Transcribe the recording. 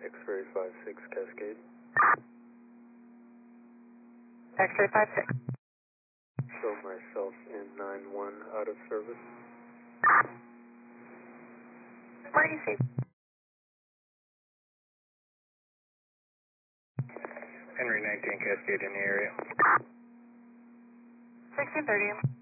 X-ray 56 Cascade. X-ray 56. Show myself in 9-1 out of service. Where do you see? Henry 19 Cascade in the area. 1630.